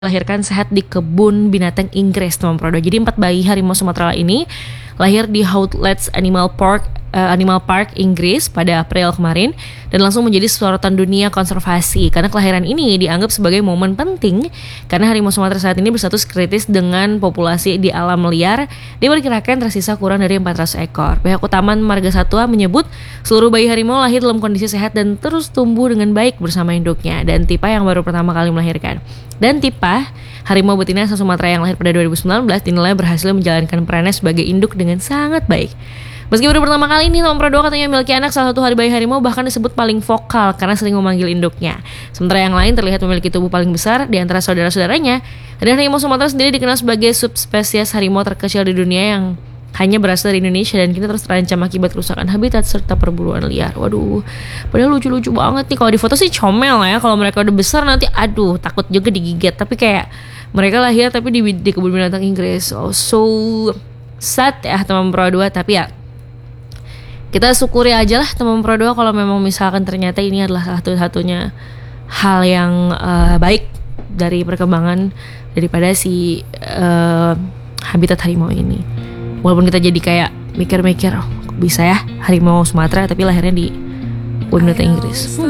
dilahirkan sehat di kebun binatang Inggris, teman Prodo. Jadi 4 bayi harimau Sumatera ini lahir di Houtletts Animal Park Inggris pada April kemarin dan langsung menjadi sorotan dunia konservasi karena kelahiran ini dianggap sebagai momen penting karena harimau Sumatera saat ini berstatus kritis dengan populasi di alam liar. Diperkirakan tersisa kurang dari 400 ekor. Pihak Taman Marga Satwa menyebut seluruh bayi harimau lahir dalam kondisi sehat dan terus tumbuh dengan baik bersama induknya dan Tipa yang baru pertama kali melahirkan. Dan Tipa, harimau betina asal Sumatera yang lahir pada 2019 dinilai berhasil menjalankan perannya sebagai induk dengan sangat baik. Meski baru pertama kali ini Tom Prodo katanya memiliki anak, salah satu bayi harimau bahkan disebut paling vokal karena sering memanggil induknya. Sementara yang lain terlihat memiliki tubuh paling besar di antara saudara-saudaranya. Dan harimau Sumatera sendiri dikenal sebagai subspesies harimau terkecil di dunia yang hanya berasal dari Indonesia dan kini terus terancam akibat kerusakan habitat serta perburuan liar. Waduh, padahal lucu-lucu banget nih. Kalau di foto sih comel ya. Kalau mereka udah besar nanti aduh takut juga digigit. Tapi kayak mereka lahir tapi di kebun binatang Inggris. Oh so sad ya teman Pro 2. Tapi ya kita syukuri aja lah teman Pro 2 kalau memang misalkan ternyata ini adalah satu-satunya hal yang baik dari perkembangan daripada si habitat harimau ini. Walaupun kita jadi kayak mikir-mikir, oh, kok bisa ya harimau Sumatera tapi lahirnya di kebun binatang Inggris.